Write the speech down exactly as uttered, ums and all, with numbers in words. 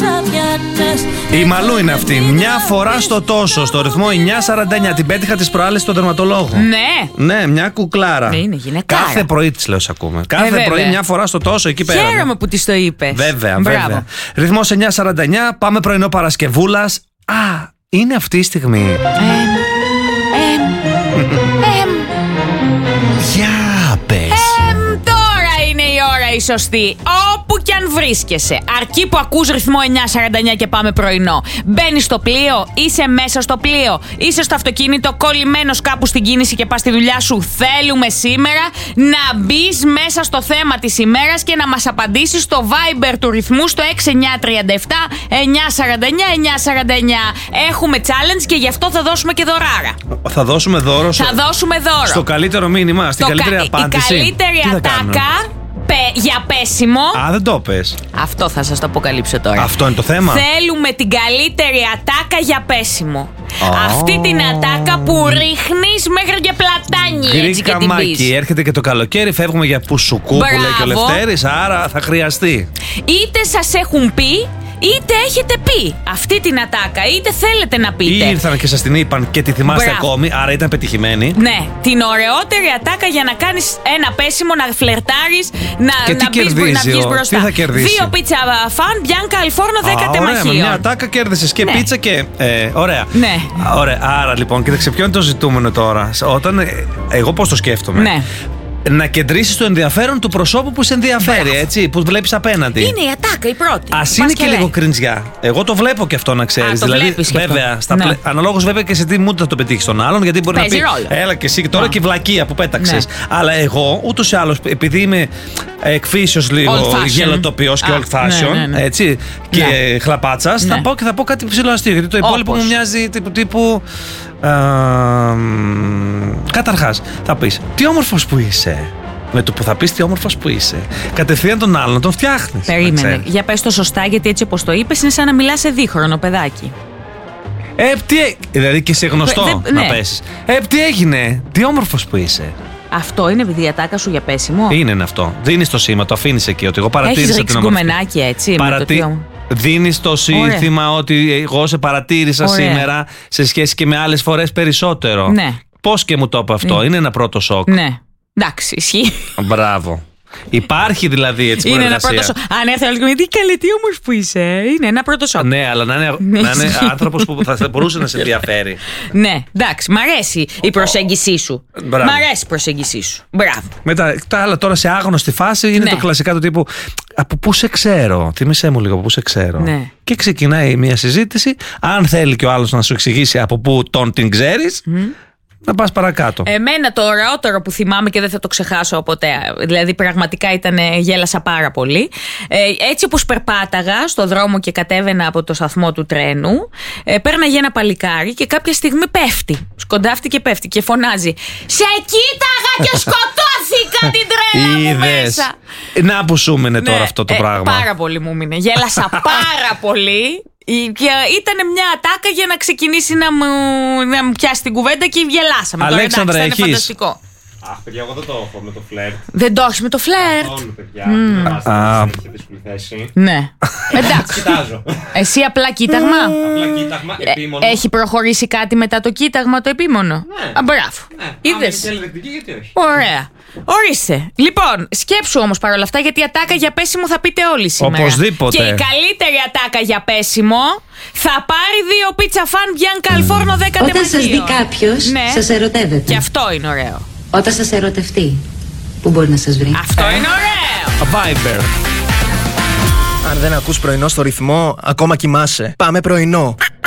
Η Μαλού είναι αυτή. Μια φορά στο τόσο, στο ρυθμό εννιά σαράντα εννιά. Την πέτυχα τις προάλλες στον τερματολόγο. Ναι. Ναι, μια κουκλάρα. Ναι, είναι γυναικάρα. Κάθε πρωί της λέω, σ' ακούμε. Κάθε ε, πρωί μια φορά στο τόσο εκεί πέρα. Χαίρομαι που της το είπες. Βέβαια, Μπράβο. βέβαια. Ρυθμός εννιά σαράντα εννιά. Πάμε πρωινό Παρασκευούλας. Α, είναι αυτή η στιγμή. Εμ, εμ, εμ. Για πες. Εμ, τώρα είναι η ώρα η σωστή. Όπου κι αν βρίσκεσαι, αρκεί που ακούς ρυθμό εννιά σαράντα εννιά και πάμε πρωινό. Μπαίνεις στο πλοίο, είσαι μέσα στο πλοίο, είσαι στο αυτοκίνητο, κολλημένος κάπου στην κίνηση και πας στη δουλειά σου. Θέλουμε σήμερα να μπεις μέσα στο θέμα της ημέρας και να μας απαντήσεις στο Viber του ρυθμού στο έξι εννιά τρία επτά εννιά σαράντα εννιά εννιά σαράντα εννιά. Έχουμε challenge και γι' αυτό θα δώσουμε και δωράρα. Θα δώσουμε δώρο. Θα δώσουμε δώρο. Στο καλύτερο μήνυμα, στην Το καλύτερη κα... απάντηση. Η καλύτερη ατάκα πε... για πέσιμο. Α, δεν το πες. Αυτό θα σας το αποκαλύψω τώρα. Αυτό είναι το θέμα. Θέλουμε την καλύτερη ατάκα για πέσιμο. Oh. Αυτή την ατάκα που ρίχνεις μέχρι και πλατάνι. Έτσι και την Μάκη, πεις. έρχεται και το καλοκαίρι, φεύγουμε για πουσουκού που λέει και ο Λευτέρης, άρα θα χρειαστεί. Είτε σας έχουν πει, είτε έχετε πει αυτή την ατάκα, είτε θέλετε να πείτε. Ή ήρθαν και σας την είπαν και τη θυμάστε Μπράβο. ακόμη, άρα ήταν πετυχημένη. Ναι, την ωραιότερη ατάκα για να κάνεις ένα πέσιμο, να φλερτάρεις, να, Και τι να, μπεις, κερδίζει, να βγεις ο- μπροστά. τι θα κερδίσει? Δύο πίτσα φαν, Bianca Alforno, δέκα Α, ωραία, με τεμαχίων. μια ατάκα κέρδισες και Ναι. πίτσα και. Ε, ωραία. Ναι. Α, ωραία. Άρα λοιπόν, κοίταξε, ποιο είναι το ζητούμενο τώρα. Όταν. ε, Εγώ πώς το σκέφτομαι. Ναι. Να κεντρήσεις το ενδιαφέρον του προσώπου που σε ενδιαφέρει, Μπράβο. έτσι, που βλέπεις απέναντι. Είναι η ατάκα η πρώτη. Α Πας είναι και λέει. λίγο κριντζιά. Εγώ το βλέπω και αυτό να ξέρεις. το Δηλαδή, βλέπεις και αυτό. βέβαια, στα Ναι. πλε... αναλόγως βέβαια και σε τι mood θα το πετύχεις τον άλλον, γιατί μπορεί Παίζει να πει. ρόλο. Έλα και εσύ και τώρα Ναι. και η βλακεία που πέταξες. Ναι. Αλλά εγώ ούτως ή άλλως, επειδή είμαι εκφύσεως λίγο Old fashion. γελοτοποιός και Α, old fashion, ναι, ναι, ναι. έτσι, και Ναι. χλαπάτσας, Ναι. θα πάω και θα πω κάτι ψηλό αστείο. Γιατί το υπόλοιπο Όπως? μου μοιάζει τύπου. τύπου α, μ, καταρχάς, θα πεις τι όμορφος που είσαι. Με το που θα πεις τι όμορφος που είσαι, κατευθείαν τον άλλον να τον φτιάχνεις. να Περίμενε. ξέρεις. Για πες το σωστά, γιατί έτσι όπως το είπες είναι σαν να μιλάς σε δίχρονο παιδάκι. Ε, τι έ- Δηλαδή και σε γνωστό Δε- δε- να ναι. πέσεις. Ε, τι έγινε, τι όμορφος που είσαι. Αυτό είναι επειδή η ατάκα σου για πέσιμο. Είναι αυτό. Δίνεις το σήμα, το αφήνεις εκεί, ότι εγώ Έχεις παρατήρησα ρίξει την ομορφιά. γκουμενάκι έτσι. Με το Παρατη... τι όμο- Δίνεις το σύνθημα ότι εγώ σε παρατήρησα Ωραία. σήμερα σε σχέση και με άλλες φορές περισσότερο. Ναι. Πώς και μου το είπε αυτό, είναι ένα πρώτο σοκ. Ναι. Εντάξει, ισχύει. Μπράβο. Υπάρχει δηλαδή έτσι Είναι ένα προεργασία. πρώτο σοκ. Αν έρθει άλλο και μου πει τι καλή, τι όμορφο που είσαι. Είναι ένα πρώτο σοκ. Ναι, αλλά να είναι, Ναι, να είναι ισχύει. άνθρωπος που θα μπορούσε να σε ενδιαφέρει. Ναι, εντάξει, μ' αρέσει η προσέγγιση σου. Μπράβο. Μ' αρέσει η προσέγγιση σου. Μπράβο. Μετά, τα άλλα τώρα σε άγνωστη φάση είναι Ναι. το κλασικά του τύπου από πού σε ξέρω. Θύμισέ μου λίγο από πού σε ξέρω. Ναι. Και ξεκινάει μια συζήτηση. Αν θέλει και ο άλλος να σου εξηγήσει από πού τον την ξέρεις, να πας παρακάτω. Εμένα το ωραιότερο που θυμάμαι και δεν θα το ξεχάσω ποτέ, δηλαδή πραγματικά ήταν, γέλασα πάρα πολύ. Ε, έτσι όπως περπάταγα στο δρόμο και κατέβαινα από το σταθμό του τρένου, ε, πέρναγε ένα παλικάρι και κάποια στιγμή πέφτει. Σκοντάφτει και πέφτει και φωνάζει «Σε κοίταγα και σκοτώθηκα την τρέλα μου Είδες. μέσα». Να που σου μείνε τώρα Ναι, αυτό το ε, πράγμα. Πάρα πολύ μου μείνε. Γέλασα πάρα πολύ. Και ήταν μια ατάκα για να ξεκινήσει να μου, να μου πιάσει την κουβέντα και γελάσαμε. Τώρα, Αλέξανδρα, εντάξει, ήταν έχεις? φανταστικό. Αχ, παιδιά, εγώ δεν το έχω με το φλερτ. Δεν το έχεις με το φλερτ. Καθόλου, παιδιά. Δεν είμαστε Α. σε δύσκολη θέση. Ναι. Εντάξει. Κοιτάζω. Εσύ απλά κοίταγμα. Απλά κοίταγμα, Ε, επίμονο. Έχει προχωρήσει κάτι μετά το κοίταγμα το επίμονο. Ναι. Α, μπράβο. Ναι, άμα Είδες. είναι ελεγκτική, γιατί όχι. Ωραία. Ορίστε. Λοιπόν, σκέψου όμως παρόλα αυτά, γιατί η ατάκα για πέσιμο θα πείτε όλοι σήμερα. Οπωσδήποτε. Και η καλύτερη ατάκα για πέσιμο θα πάρει δύο πίτσα φαν Bianca Alforno δέκα Όταν τεμαχίων. σας δει κάποιος, Ναι. σας ερωτεύεται. Και αυτό είναι ωραίο. Όταν σας ερωτευτεί, πού μπορεί να σας βρει. Αυτό είναι ωραίο. Viber. Αν δεν ακούς πρωινό στο ρυθμό, ακόμα κοιμάσαι. Πάμε πρωινό.